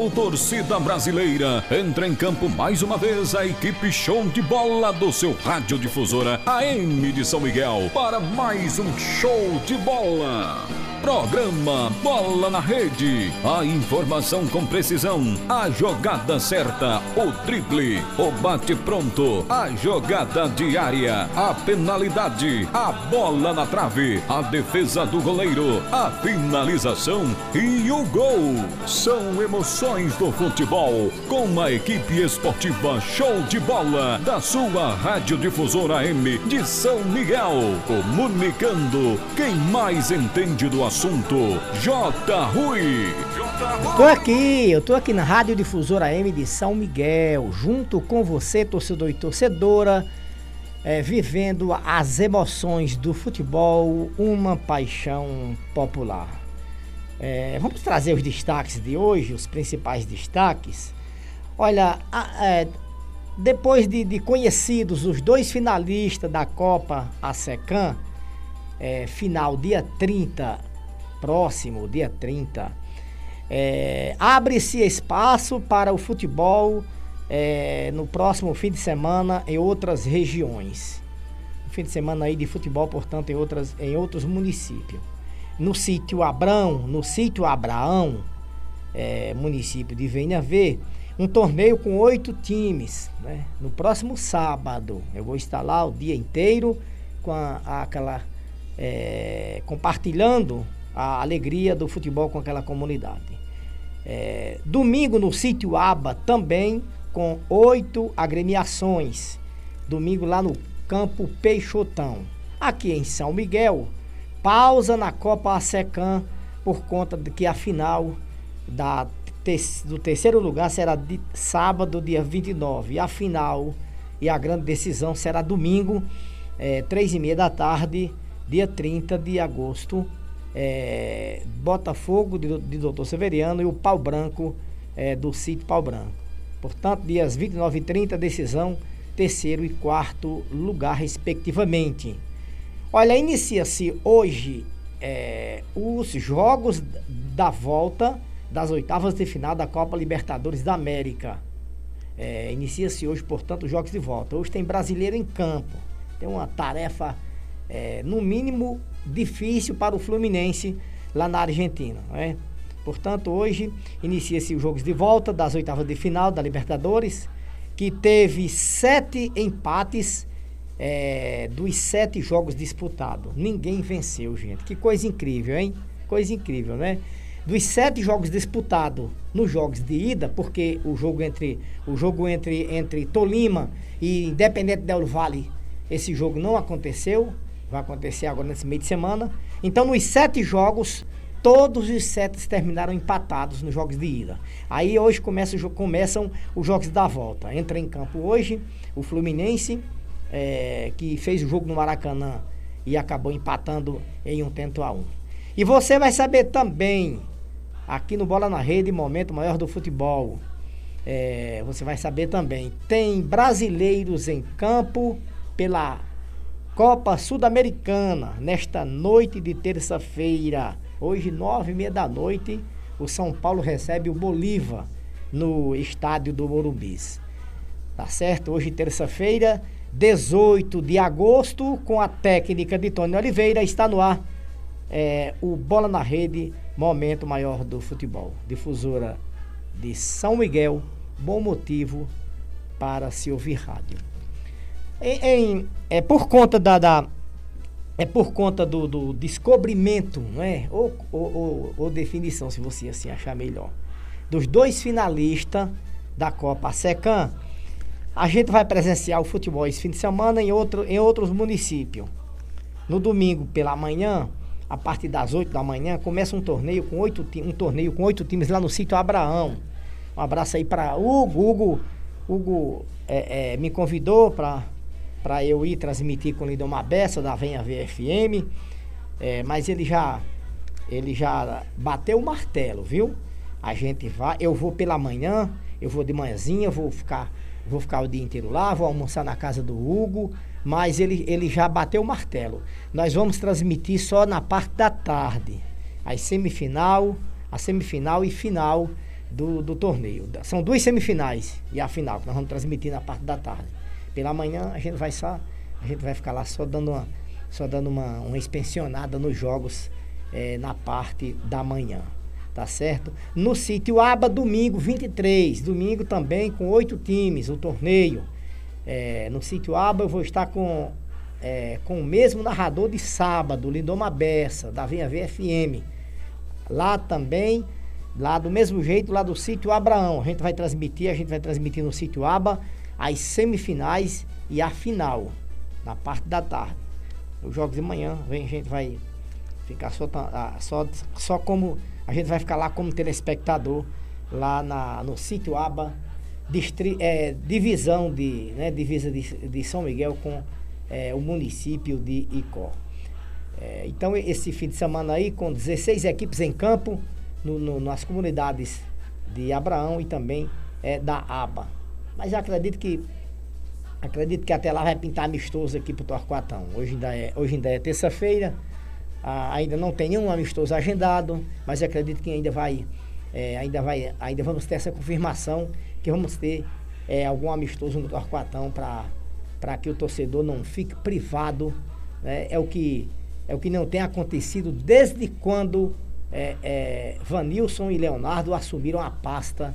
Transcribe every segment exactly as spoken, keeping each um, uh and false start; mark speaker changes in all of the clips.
Speaker 1: Alô, torcida brasileira, entra em campo mais uma vez a equipe show de bola do seu radiodifusora A M de São Miguel para mais um show de bola. Programa Bola na Rede. A informação com precisão, a jogada certa, o drible, o bate pronto, a jogada diária, a penalidade, a bola na trave, a defesa do goleiro, a finalização e o gol. São emoções do futebol com a equipe esportiva Show de Bola da sua radiodifusora A M de São Miguel. Comunicando quem mais entende do assunto, J. Rui.
Speaker 2: Tô aqui, eu tô aqui na radiodifusora A M de São Miguel, junto com você, torcedor e torcedora, é, vivendo as emoções do futebol, uma paixão popular. É, vamos trazer os destaques de hoje, os principais destaques. Olha, a, é, depois de, de conhecidos os dois finalistas da Copa ASECAN, é, final dia trinta, próximo dia trinta, é, abre-se espaço para o futebol é, no próximo fim de semana em outras regiões. Fim de semana aí de futebol, portanto, em, outras, em outros municípios. No sítio Abrão, no sítio Abraão, é, município de Venha Ver, um torneio com oito times, né? No próximo sábado, eu vou estar lá o dia inteiro com a, aquela, é, compartilhando a alegria do futebol com aquela comunidade. É, domingo no sítio Aba também com oito agremiações. Domingo lá no Campo Peixotão. Aqui em São Miguel, pausa na Copa ASECAN por conta de que a final da, do terceiro lugar será de sábado, dia vinte e nove. E a final e a grande decisão será domingo, é, três e meia da tarde, dia trinta de agosto. É, Botafogo de, de doutor Severiano e o Pau Branco é, do sítio Pau Branco. Portanto, dias vinte e nove e trinta, decisão terceiro e quarto lugar, respectivamente. Olha, inicia-se hoje é, os jogos da volta das oitavas de final da Copa Libertadores da América. É, inicia-se hoje, portanto, os jogos de volta. Hoje tem brasileiro em campo. Tem uma tarefa, é, no mínimo, difícil para o Fluminense lá na Argentina, né? Portanto, hoje inicia-se os jogos de volta das oitavas de final da Libertadores, que teve sete empates é, dos sete jogos disputados. Ninguém venceu, gente. Que coisa incrível, hein? Coisa incrível, né? Dos sete jogos disputados nos jogos de ida, porque o jogo entre, o jogo entre, entre Tolima e Independente Del Valle, esse jogo não aconteceu. Vai acontecer agora nesse meio de semana. Então, nos sete jogos, todos os sete terminaram empatados nos jogos de ida. Aí hoje começa, começam os jogos da volta. Entra em campo hoje o Fluminense, é, que fez o jogo no Maracanã e acabou empatando em um tento a um. E você vai saber também, aqui no Bola na Rede, momento maior do futebol, é, você vai saber também, tem brasileiros em campo pela Copa Sul-Americana, nesta noite de terça-feira. Hoje, nove e meia da noite, o São Paulo recebe o Bolívar no estádio do Morumbi. Tá certo? Hoje, terça-feira, dezoito de agosto, com a técnica de Tony Oliveira, está no ar é, o Bola na Rede, momento maior do futebol. Difusora de São Miguel, bom motivo para se ouvir rádio. Em, em, é por conta da, da é por conta do, do descobrimento, não é? Ou, ou, ou, ou definição, se você assim achar melhor, dos dois finalistas da Copa ASECAN, a gente vai presenciar o futebol esse fim de semana em, outro, em outros municípios. No domingo pela manhã, a partir das oito da manhã, começa um torneio com oito um torneio com oito times lá no sítio Abraão. Um abraço aí para Hugo. Hugo, Hugo é, é, me convidou para para eu ir transmitir com o Lindomar Bessa, da Venha Ver F M, é, mas ele já, ele já bateu o martelo, viu? A gente vai, eu vou pela manhã, eu vou de manhãzinha, vou ficar, vou ficar o dia inteiro lá, vou almoçar na casa do Hugo, mas ele, ele já bateu o martelo. Nós vamos transmitir só na parte da tarde, as semifinal, a semifinal e final do, do torneio. São duas semifinais e a final, que nós vamos transmitir na parte da tarde. Pela manhã a gente vai só, a gente vai ficar lá só dando uma, só dando uma, uma inspecionada nos jogos é, na parte da manhã, tá certo? No sítio Aba, domingo vinte e três, domingo também com oito times, o torneio. É, no sítio Aba eu vou estar com, é, com o mesmo narrador de sábado, Lindoma Bessa, da V V F M. Lá também, lá do mesmo jeito, lá do sítio Abraão, a gente vai transmitir, a gente vai transmitir no sítio Aba as semifinais e a final, na parte da tarde. Os jogos de manhã, a gente vai ficar só, só, só como, a gente vai ficar lá como telespectador, lá na, no sítio Aba, distri, é, divisão de, né, divisa de, de São Miguel com é, o município de Icó. É, então esse fim de semana aí, com dezesseis equipes em campo, no, no, nas comunidades de Abraão e também é, da Aba. Mas eu acredito que acredito que até lá vai pintar amistoso aqui pro Torquatão. Hoje ainda é, hoje ainda é terça-feira, ah, ainda não tem nenhum amistoso agendado, mas eu acredito que ainda vai, é, ainda vai, ainda vamos ter essa confirmação que vamos ter é, algum amistoso no Torquatão para para que o torcedor não fique privado, né? É o que é o que não tem acontecido desde quando é, é, Vanilson e Leonardo assumiram a pasta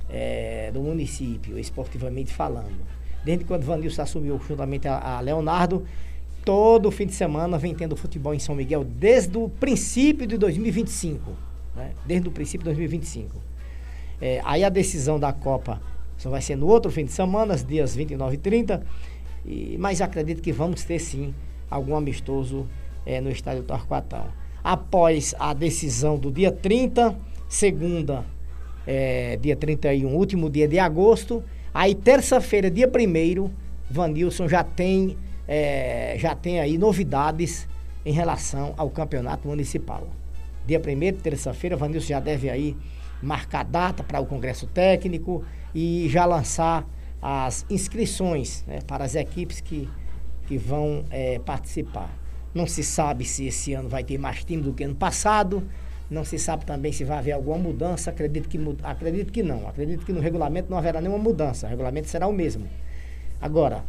Speaker 2: É, do município, esportivamente falando. Desde quando Vanilson assumiu juntamente a, a Leonardo, todo fim de semana vem tendo futebol em São Miguel desde o princípio de dois mil e vinte e cinco, né? Desde o princípio de dois mil e vinte e cinco. É, aí a decisão da Copa só vai ser no outro fim de semana, os dias vinte e nove e trinta, e, mas acredito que vamos ter sim algum amistoso é, no estádio Torquatão. Após a decisão do dia trinta, segunda, É, dia trinta e um, último dia de agosto. Aí terça-feira, dia primeiro, Vanilson já tem é, já tem aí novidades em relação ao campeonato municipal. Dia primeiro, terça-feira, Vanilson já deve aí marcar data para o congresso técnico e já lançar as inscrições, né, para as equipes que, que vão é, participar. Não se sabe se esse ano vai ter mais time do que ano passado. Não se sabe também se vai haver alguma mudança. Acredito que, acredito que não. Acredito que no regulamento não haverá nenhuma mudança. O regulamento será o mesmo. Agora,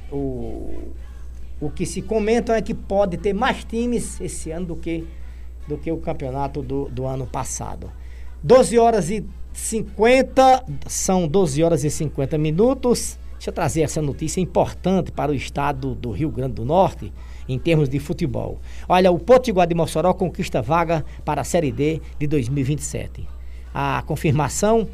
Speaker 2: o, o que se comenta é que pode ter mais times esse ano do que, do que o campeonato do, do ano passado. doze horas e cinquenta, são doze horas e cinquenta minutos. Deixa eu trazer essa notícia importante para o estado do Rio Grande do Norte, em termos de futebol. Olha, o Potiguar de Mossoró conquista vaga para a Série D de dois mil e vinte e sete. A confirmação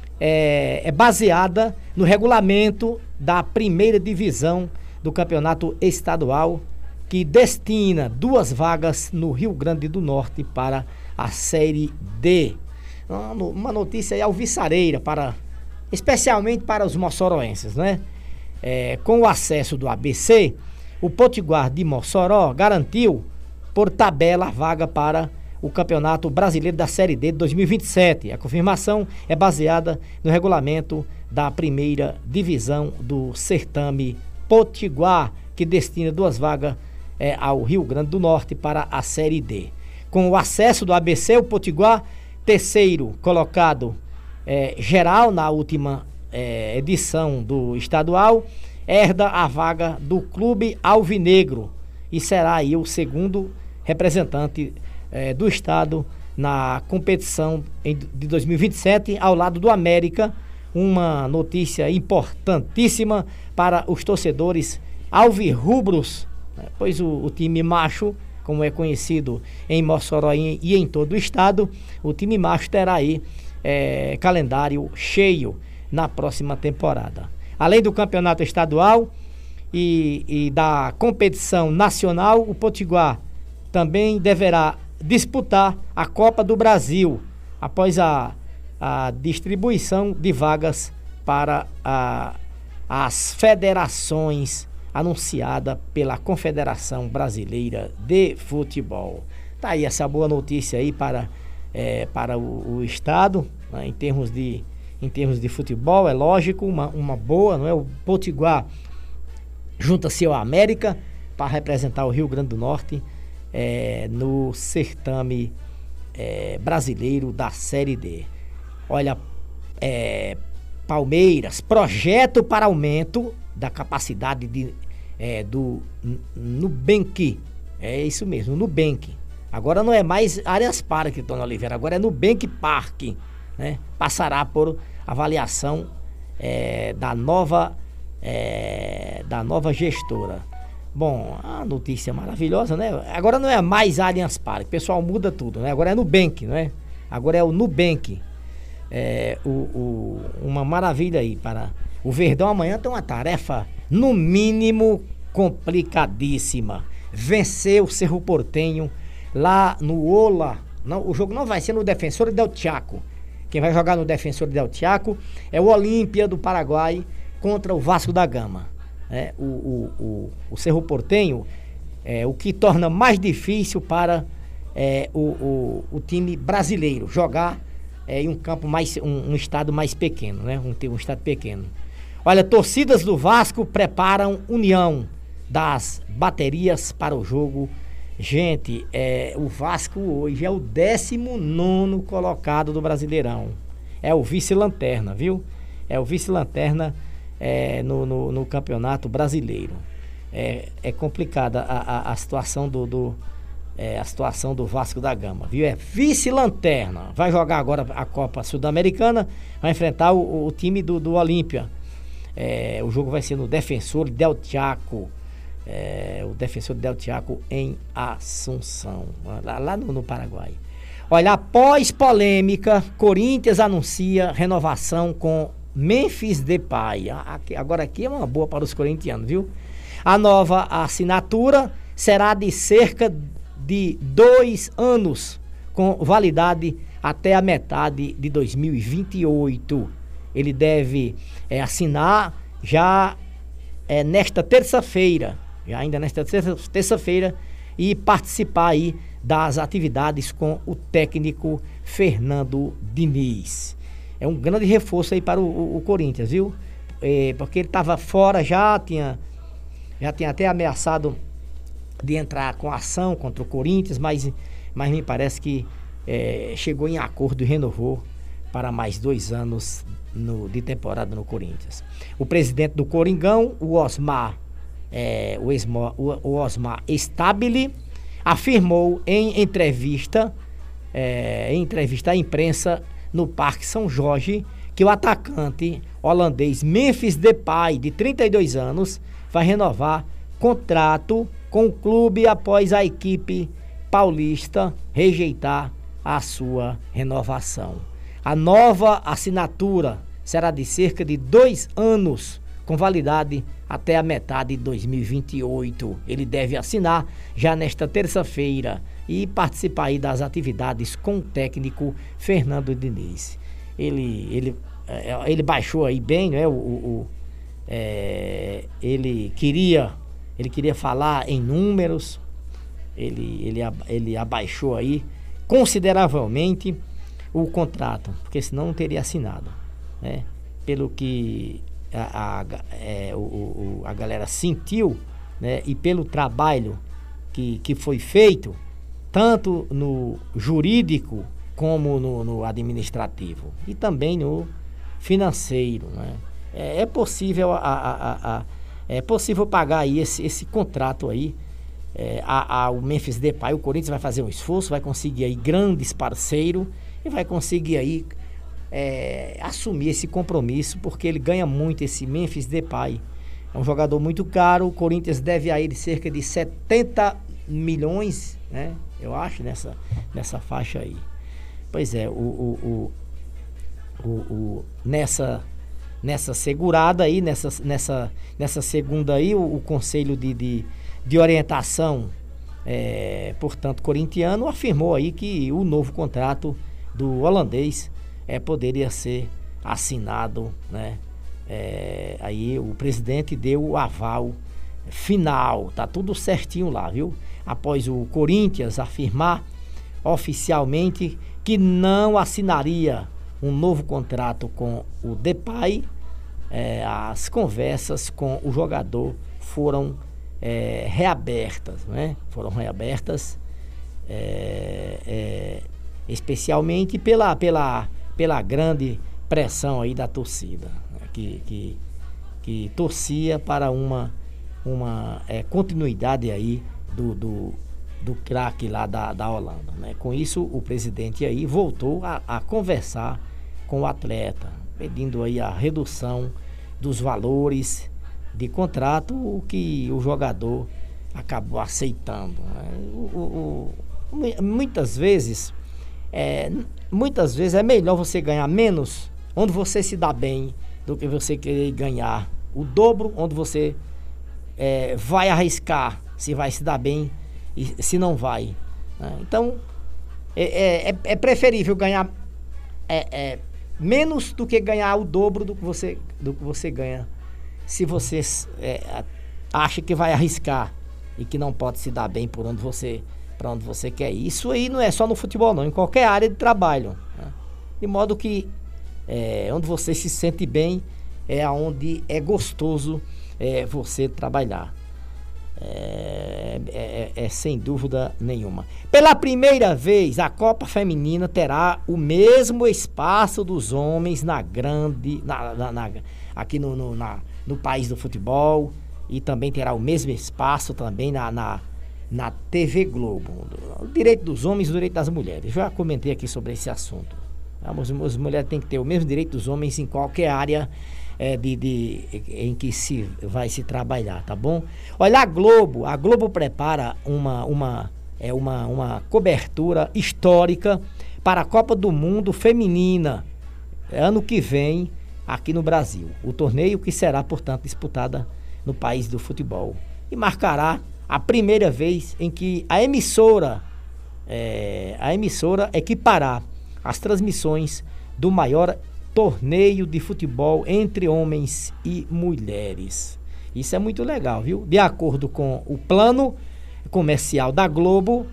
Speaker 2: é, é baseada no regulamento da primeira divisão do campeonato estadual, que destina duas vagas no Rio Grande do Norte para a Série D. Uma notícia alvissareira, para, especialmente para os moçoroenses, né? É, com o acesso do A B C, o Potiguar de Mossoró garantiu, por tabela, a vaga para o Campeonato Brasileiro da Série D de dois mil e vinte e sete. A confirmação é baseada no regulamento da primeira divisão do certame Potiguar, que destina duas vagas é, ao Rio Grande do Norte para a Série D. Com o acesso do A B C, o Potiguar, terceiro colocado é, geral na última é, edição do estadual, herda a vaga do Clube Alvinegro e será aí o segundo representante eh, do estado na competição em, de dois mil e vinte e sete, ao lado do América. Uma notícia importantíssima para os torcedores alvirrubros, né? Pois o, o time macho, como é conhecido em Mossoró e em todo o estado, o time macho terá aí eh, calendário cheio na próxima temporada. Além do campeonato estadual e, e da competição nacional, o Potiguar também deverá disputar a Copa do Brasil, após a, a distribuição de vagas para a, as federações anunciada pela Confederação Brasileira de Futebol. Tá aí essa boa notícia aí para, é, para o, o estado, né, em termos de Em termos de futebol, é lógico, uma, uma boa, não é? O Potiguar junta-se ao América para representar o Rio Grande do Norte é, no certame é, brasileiro da Série D. Olha, é, Palmeiras, projeto para aumento da capacidade de, é, do Nubank. É isso mesmo, Nubank. Agora não é mais Allianz Parque, Dona Oliveira, agora é Nubank Parque, né? Passará por avaliação é, da nova é, da nova gestora. Bom, a notícia maravilhosa, né? Agora não é mais Allianz Parque, o pessoal muda tudo, né? Agora é Nubank, né? Agora é o Nubank. É, o, o, uma maravilha aí para o Verdão. Amanhã tem uma tarefa, no mínimo, complicadíssima. Vencer o Cerro Porteño lá no Ola. Não, o jogo não vai ser no Defensor del Chaco. Quem vai jogar no Defensor del Chaco é o Olímpia do Paraguai contra o Vasco da Gama. É, o, o, o, o Cerro Porteño é o que torna mais difícil para é, o, o, o time brasileiro jogar é, em um campo mais, um, um estado mais pequeno, né? Um, um estado pequeno. Olha, torcidas do Vasco preparam união das baterias para o jogo. Gente, é, o Vasco hoje é o décimo nono colocado do Brasileirão. É o vice-lanterna, viu? É o vice-lanterna é, no, no, no Campeonato Brasileiro. É, é complicada a, a, a situação do, do é, a situação do Vasco da Gama, viu? É vice-lanterna. Vai jogar agora a Copa Sul-Americana, vai enfrentar o, o time do, do Olímpia. É, o jogo vai ser no Defensor del Chaco. É, o Defensor del Chaco em Assunção, lá, lá no, no Paraguai. Olha, após polêmica, Corinthians anuncia renovação com Memphis Depay. Aqui, agora aqui é uma boa para os corintianos, viu? A nova assinatura será de cerca de dois anos, com validade até a metade de dois mil e vinte e oito. Ele deve é, assinar já é, nesta terça-feira. ainda nesta terça-feira, e participar aí das atividades com o técnico Fernando Diniz. É um grande reforço aí para o, o, o Corinthians, viu? É, porque ele estava fora, já tinha, já tinha até ameaçado de entrar com ação contra o Corinthians, mas, mas me parece que é, chegou em acordo e renovou para mais dois anos no, de temporada no Corinthians. O presidente do Coringão, o Osmar É, o, Esmo, o, o Osmar Stabile, afirmou em entrevista é, em entrevista à imprensa no Parque São Jorge que o atacante holandês Memphis Depay, de trinta e dois anos, vai renovar contrato com o clube após a equipe paulista rejeitar a sua renovação. A nova assinatura será de cerca de dois anos, com validade até a metade de dois mil e vinte e oito. Ele deve assinar já nesta terça-feira e participar aí das atividades com o técnico Fernando Diniz. Ele, ele, ele baixou aí bem, né? O, o, é, ele, queria, ele queria falar em números, ele, ele, ele abaixou aí consideravelmente o contrato, porque senão não teria assinado, né? Pelo que A, a, é, o, o, a galera sentiu, né, e pelo trabalho que, que foi feito, tanto no jurídico como no, no administrativo e também no financeiro, né? É, é possível a, a, a, a, é possível pagar aí esse, esse contrato aí. É, a, a, o Memphis Depay, o Corinthians vai fazer um esforço, vai conseguir aí grandes parceiros e vai conseguir aí É, assumir esse compromisso, porque ele ganha muito, esse Memphis Depay. É um jogador muito caro. O Corinthians deve a ele cerca de setenta milhões, né? Eu acho, nessa, nessa faixa aí. Pois é, o, o, o, o, o, nessa, nessa segurada aí, nessa, nessa, nessa segunda aí, o, o Conselho de, de, de Orientação, é, portanto, corintiano, afirmou aí que o novo contrato do holandês É, poderia ser assinado, né? É, aí o presidente deu o aval final, tá tudo certinho lá, viu? Após o Corinthians afirmar oficialmente que não assinaria um novo contrato com o Depay, é, as conversas com o jogador foram é, reabertas, né? Foram reabertas, é, é, especialmente pela, pela pela grande pressão aí da torcida, né? que, que, que torcia para uma, uma é, continuidade aí do, do, do craque lá da, da Holanda, né? Com isso, o presidente aí voltou a, a conversar com o atleta, pedindo aí a redução dos valores de contrato, o que o jogador acabou aceitando, né? o, o, o, muitas vezes é, muitas vezes é melhor você ganhar menos onde você se dá bem do que você querer ganhar o dobro onde você é, vai arriscar se vai se dar bem e se não vai, né? Então é, é, é preferível ganhar é, é, menos do que ganhar o dobro do que você, do que você ganha se você é, acha que vai arriscar e que não pode se dar bem por onde você, para onde você quer ir. Isso aí não é só no futebol não, em qualquer área de trabalho, né? De modo que é, onde você se sente bem é onde é gostoso é, você trabalhar. É, é, é, é sem dúvida nenhuma. Pela primeira vez, a Copa Feminina terá o mesmo espaço dos homens na grande, na, na, na, aqui no, no, na, no país do futebol, e também terá o mesmo espaço também na, na, na T V Globo. O direito dos homens e o direito das mulheres. Já comentei aqui sobre esse assunto. As, as mulheres têm que ter o mesmo direito dos homens em qualquer área É, de, de, em que se vai se trabalhar, tá bom? Olha, a Globo, a Globo prepara uma, uma, é uma, uma cobertura histórica para a Copa do Mundo Feminina, ano que vem, aqui no Brasil. O torneio que será, portanto, disputada no país do futebol. E marcará a primeira vez em que a emissora, é, a emissora equipará as transmissões do maior torneio de futebol entre homens e mulheres. Isso é muito legal, viu? De acordo com o plano comercial da Globo,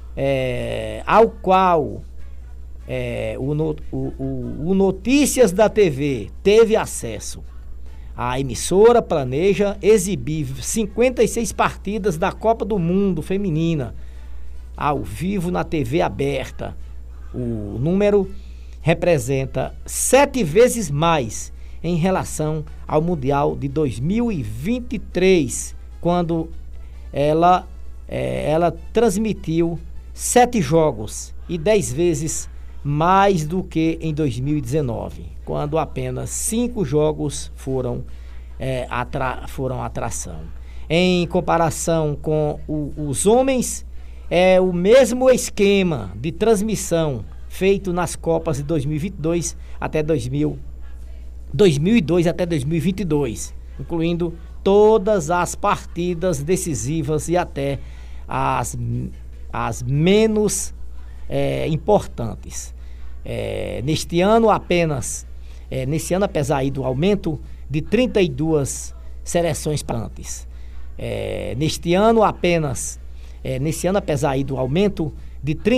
Speaker 2: é, ao qual é, o, o, o Notícias da T V teve acesso, a emissora planeja exibir cinquenta e seis partidas da Copa do Mundo Feminina ao vivo na T V aberta. O número representa sete vezes mais em relação ao Mundial de dois mil e vinte e três, quando ela, é, ela transmitiu sete jogos e dez vezes mais do que em dois mil e dezenove, quando apenas cinco jogos foram, é, atra, foram atração. Em comparação com o, os homens, é o mesmo esquema de transmissão feito nas Copas de dois mil e vinte e dois até dois mil, dois mil e dois até dois mil e vinte e dois, incluindo todas as partidas decisivas e até as, as menos é, importantes. É, neste ano apenas, é, nesse ano apesar aí do aumento de trinta e duas seleções participantes, é, neste ano apenas, é, nesse ano apesar aí do aumento de trinta